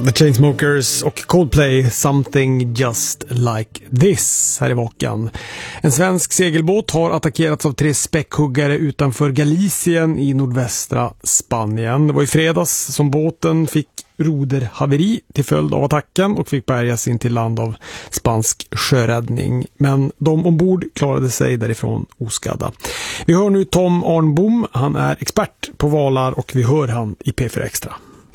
The Chainsmokers och Coldplay, Something Just Like This här i Vakan. En svensk segelbåt har attackerats av 3 späckhuggare utanför Galicien i nordvästra Spanien. Det var i fredags som båten fick roderhaveri till följd av attacken och fick bärgas in till land av spansk sjöräddning. Men de ombord klarade sig därifrån oskadda. Vi hör nu Tom Arnbom, han är expert på valar och vi hör han i P4 Extra.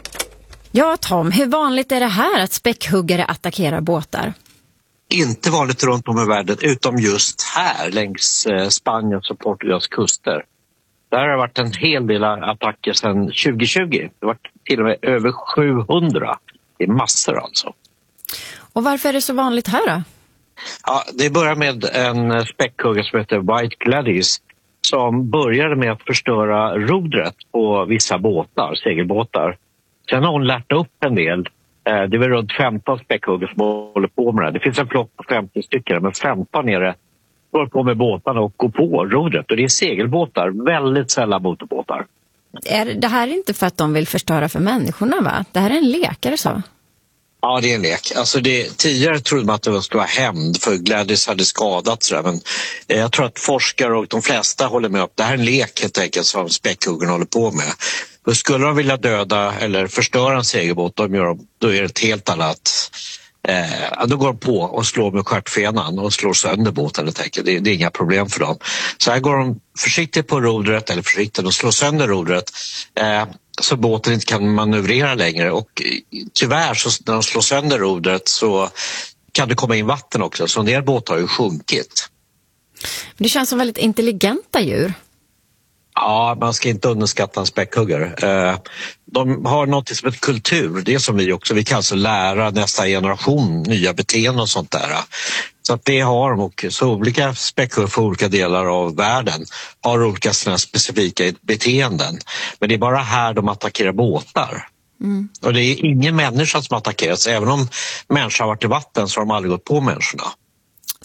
Ja, Tom, hur vanligt är det här att späckhuggare attackerar båtar? Inte vanligt runt om i världen, utom just här längs Spaniens och Portugals kuster. Där har det varit en hel del attacker sedan 2020. Det har varit till och med över 700. Det är massor alltså. Och varför är det så vanligt här då? Ja, det börjar med en späckhuggare som heter White Gladys som började med att förstöra rodret på vissa båtar, segelbåtar. Sen har hon lärt upp en del. Det är väl runt 15 späckhuggare som håller på med det. Det finns en flock på 50 stycken, men 15 är det går på med båtarna och går på rodret. Och det är segelbåtar, väldigt sällan motorbåtar. Det här är inte för att de vill förstöra för människorna, va? Det här är en lekare så? Ja, det är en lek. Alltså tidigare trodde man att det skulle vara hämnd för Gladys hade skadats. Men jag tror att forskare och de flesta håller med upp. Det här är en lek helt enkelt som späckhuggarna håller på med. Och skulle de vilja döda eller förstöra en segelbåt, då är det ett helt annat. Då går de på och slår med stjärtfenan och slår sönder båten helt enkelt. Det är inga problem för dem. Så här går de försiktigt på rodret, eller försiktigt, och slår sönder rodret så båten inte kan manövrera längre. Och tyvärr så när de slår sönder rodret så kan det komma in vatten också. Så en del båtar har ju sjunkit. Det känns som väldigt intelligenta djur. Ja, man ska inte underskatta en späckhuggare. De har något som ett kultur, det är som vi också. Vi kan alltså lära nästa generation nya beteenden och sånt där. Så att det har de, och så olika späckhuggare för olika delar av världen har olika såna specifika beteenden. Men det är bara här de attackerar båtar. Och det är ingen människa som attackeras. Även om människor har varit i vatten så har de aldrig gått på människorna.